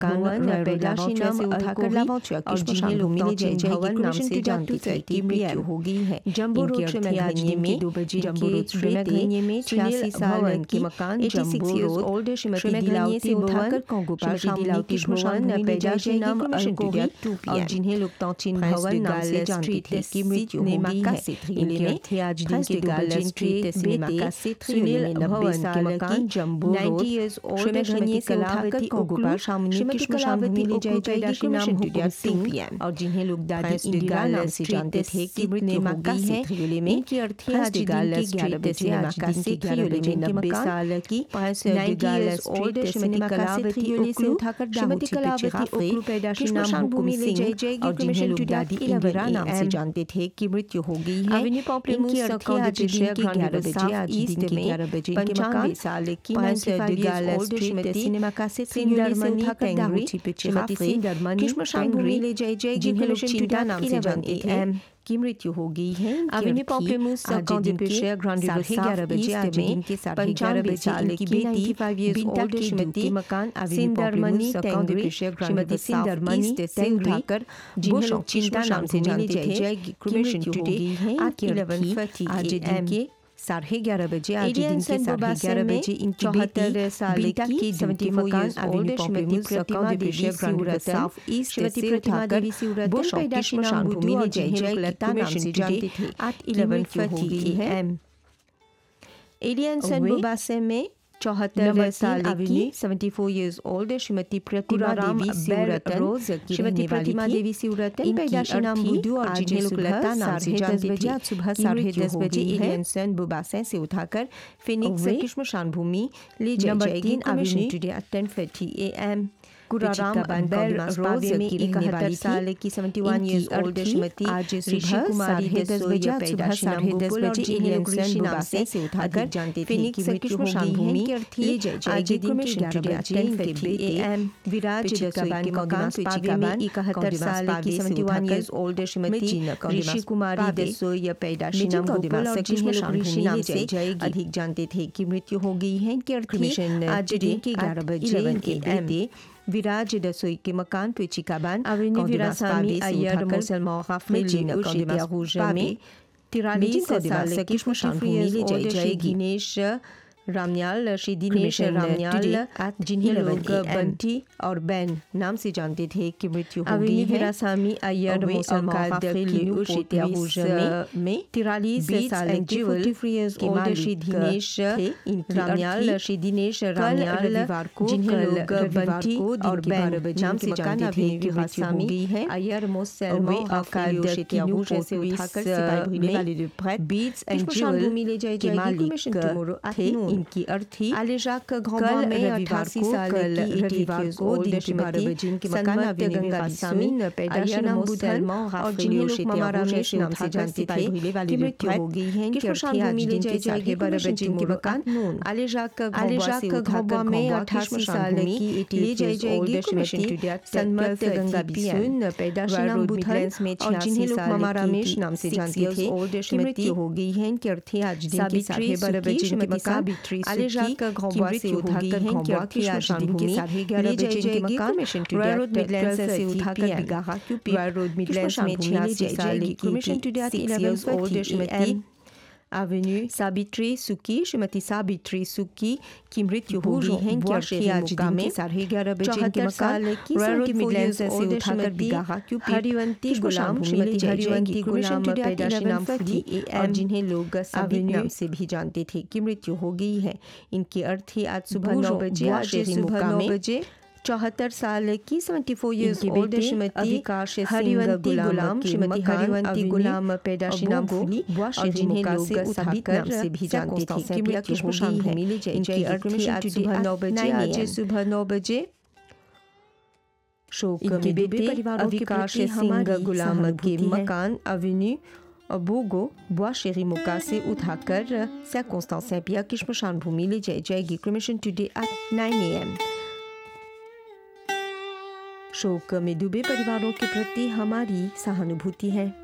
मकान पैदाशी नाम से उठाकर लावांचुआ और जिन्हें लोग जय जय नाम से जानती थी की मृत्यु हो गई है। जम्बो रोड श्रीमती में 2 बजे जम्बो रोड श्रीमती में 86 साल के मकान जम्बो रोड श्रीमती दिलावती उठाकर गोपाल दिलावती भवन पैदाशी नाम अलकोवी और जिन्हें लोग तौचिन भवन नाम से जानती थी की मृत्यु हो गई है। थे आज दिन के गार्डन स्ट्रीट सिनेमा का सुनील भवन के मकान जम्बो रोड श्रीमती कलावती गोपाल श्रीमती कलावती ले जाए पैदाशी नाम PM और जिन्हें लोग दादी इंदिरा नाम से जानते थे कि मृत्यु हो गई है। इनकी अर्थी आज दिन के 11 बजे आकाश से 90 साल की 90 ओल्ड श्रीमती कलावती से उठाकर श्रीमती कलावती पैदाशी नाम भूमि ले जाए जाएगी और जिन्हें लोग दादी इंदिरा नाम से जानते थे कि मृत्यु हो गई है। इनकी अर्थी आज दिन के 11 बजे आज दिन के 11 बजे 95 साल की 95 ओल्ड श्रीमती सिनेमा का से सिंदरमनी टेंगरी श्रीमती सिंदरमनी टेंगरी ले जाए जाएगी जिन्हें लोग चिंता नाम से जानते थे की मृत्यु हो गई है। अविनी पॉपुलमुस दिन के ग्रांड 11 बजे आज दिन के 11:30 साल की बेटी 95 इयर्स ओल्ड श्रीमती मकान सिंदरमनी टेंगरी श्रीमती सिंदरमनी से उठाकर जिन्हें लोग चिंता नाम से जानते थे की मृत्यु हो गई है। 11:30 आज दिन के 11:30 बजे आज दिन के 11:30 बजे इनकी 74 साल की 74 ओल्ड श्रीमती प्रतिमा देवी सूरत साउथ ईस्ट श्रीमती प्रतिमा देवी सूरत पैदाशी नाम भूमि ले जय जय लता नाम से जानते थे 11:30 है। एलियन बुबासे में 74 साल की 74 इयर्स ओल्ड श्रीमती प्रतिमा देवी सूरतन श्रीमती प्रतिमा देवी सूरतन पैदाशी नाम बुद्धू और जिन्हें लोग लता नाम से जानते थे सुबह 10:30 बजे एलियनसन बुबासे से उठाकर फिनिक्स कृष्णशान भूमि ले जाएगी। एवेन्यू टुडे at 10:30 AM गुराराम बेर रोज में 71 साल की 71 इयर्स ओल्ड श्रीमती आज सुबह कुमारी 10 बजे पैदाशी नाम 10 बजे एलियनसन बुबासे से उठाकर जानते थे कि कृष्णशान भूमि ले जाएगी। दिन के 11:10 AM विराज दसोई के मकान चिकाबान 71 साल की 71 इयर्स ओल्ड श्रीमती ऋषि कुमारी दसोई पैदाशी नाम गोपाल कृष्णशान भूमि नाम से अधिक जानते थे कि मृत्यु हो गई है। आज दिन के 11 बजे विराज दसोई के मकान पे चिकाबान अवेन्यू विरासामी अय्यर मुसलमान में जीना कौदिया हुजा में 43 साल की कृष्णशान भूमि ले जाएगी। दिनेश रामयाल श्री दिनेश रामयाल जिन्हें लोग बंटी और बैन नाम से जानते थे कि मृत्यु हो गई है। विरासामी अय्यर मुसलमान में 43 साल की 43 इयर्स ओल्ड श्री दिनेश रामयाल श्री दिनेश रामयाल रविवार को जिन्हें लोग बंटी और बैन नाम से जानते थे कि मृत्यु हो गई है। अय्यर मुसलमान अकाद से उठाकर सिपाही भूमि वाले बीट्स एंड ज्वेल भूमि ले जाएगी थे। इनकी अर्थी आलेजाक घोंबा में 88 साल की रविवार को दिन के 12 बजे इनके मकान गंगा सामीन पैदाशी नाम मुसलमान और जिन्हें लोग मामा रमेश नाम से जानते थे कि मृत्यु हो गई है। इनकी अर्थी आज दिन के 12 बजे इनके मकान आलेजाक घोंबा में 88 साल की ले जाएगी श्रीमती सन्मत गंगा बिसुन पैदाशी नाम बुधन और जिन्हें लोग मामा रमेश नाम से जानते थे कि मृत्यु हो गई है। इनकी अर्थी आज दिन के 12 बजे इनके मकान आलेजाक घोंबा से उठाकर घोंबा की आज दिन के 11:30 बजे इनके मकान रॉयल रोड मिडलैंड्स से उठाकर बिगाहा क्यूपी रॉयल रोड मिडलैंड्स में 86 साल की cremation today at 11 old Shrimati Avenue Sabitri सुकी श्रीमती साबित्री सुकी की मृत्यु हो गई है। इनकी आज दिन के 11:30 बजे इनके मकान रॉयल रोड मिडलैंड्स से उठाकर बिगाहा क्यूपी हरिवंती गुलाम श्रीमती हरिवंती गुलाम पैदाशी नाम फुदी और जिन्हें लोग साबित नाम से भी जानते थे कि मृत्यु हो गई है। इनकी अर्थी आज सुबह 9 बजे आज 74 साल की 74 इयर्स ओल्ड श्रीमती हरिवंती गुलाम श्रीमती हरिवंती गुलाम पैदाशी नाम फुली और जिन्हें लोग साबित नाम से भी जानते थे कि मृत्यु हो गई है। इनकी अर्थी आज सुबह 9 बजे आज सुबह 9 बजे शोक में बेटे अविकाश सिंह गुलाम के मकान एवेन्यू बोगो बुआ शेरी मोका से उठाकर सर्कंस्टेंस सैंपिया की श्मशान भूमि ले जाएगी। Cremation today at 9 AM। शोक में डूबे परिवारों के प्रति हमारी सहानुभूति है।